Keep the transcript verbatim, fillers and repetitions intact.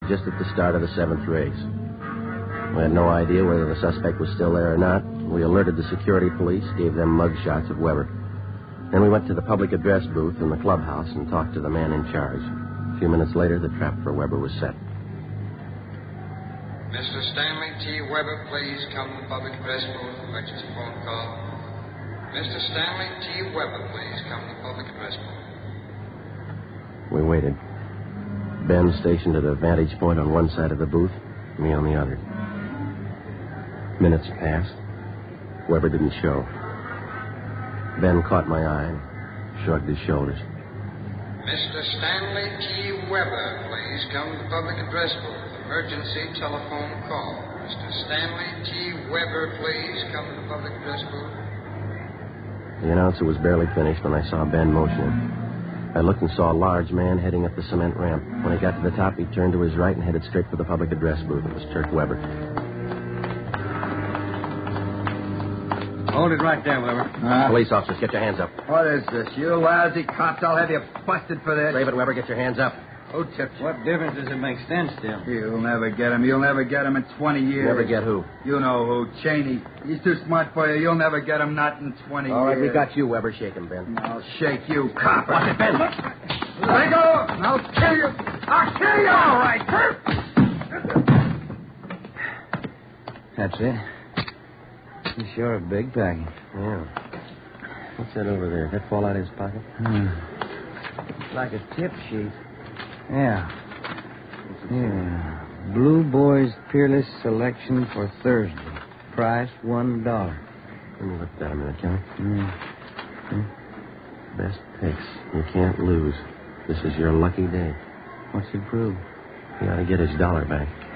just at the start of the seventh race. We had no idea whether the suspect was still there or not. We alerted the security police, gave them mug shots of Weber. Then we went to the public address booth in the clubhouse and talked to the man in charge. A few minutes later, the trap for Weber was set. Mister Stanley T. Weber, please come to the public address booth. Emergency phone call. Mister Stanley T. Weber, please come to the public address booth. We waited. Ben stationed at a vantage point on one side of the booth, me on the other. Minutes passed. Weber didn't show. Ben caught my eye and shrugged his shoulders. Mister Stanley T. Weber, please come to the public address booth. Emergency telephone call. Mister Stanley T. Weber, please come to the public address booth. The announcer was barely finished when I saw Ben motioning. I looked and saw a large man heading up the cement ramp. When he got to the top, he turned to his right and headed straight for the public address booth. It was Turk Weber. Hold it right there, Weber. Uh, Police officers, get your hands up. What is this? You lousy cops, I'll have you busted for this. Save it, Weber. Get your hands up. Who tipped you? What difference does it make? Stand still. You'll never get him. You'll never get him in twenty years. Never get who? You know who. Cheney. He's too smart for you. You'll never get him, not in twenty All right, years. we got you, Weber. Shake him, Ben. I'll shake you, copper. Watch it, Ben. Let go, and I'll kill you. I'll kill you. All right. That's it. You sure a big package. Yeah. What's that over there? That fall out of his pocket? Hmm. It's like a tip sheet. Yeah. Yeah. Blue Boys Peerless Selection for Thursday. Price one dollar. Let me look at that a minute, Kelly. Mm. Hmm. Best picks. You can't lose. This is your lucky day. What's it prove? He ought to get his dollar back.